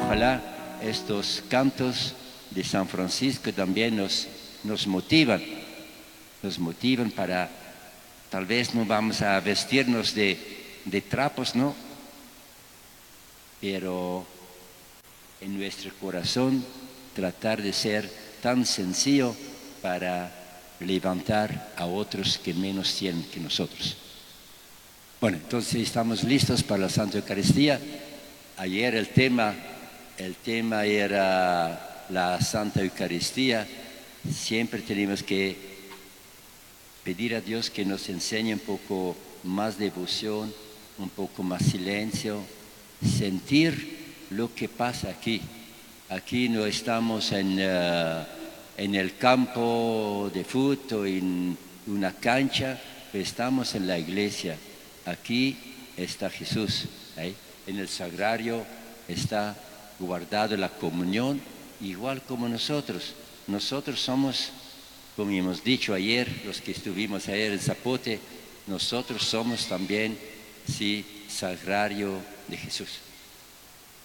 ojalá estos cantos de San Francisco también nos motivan para, tal vez no vamos a vestirnos de trapos, ¿no? Pero en nuestro corazón tratar de ser tan sencillo para levantar a otros que menos tienen que nosotros. Bueno, entonces estamos listos para la Santa Eucaristía. Ayer el tema era la Santa Eucaristía. Siempre tenemos que pedir a Dios que nos enseñe un poco más devoción, un poco más silencio, sentir lo que pasa aquí. Aquí no estamos en el campo de fútbol, en una cancha, pero estamos en la iglesia. Aquí está Jesús, ¿eh? En el sagrario está guardado la comunión, igual como nosotros. Nosotros somos, como hemos dicho ayer, los que estuvimos ayer en Zapote, nosotros somos también, sí, sagrario de Jesús.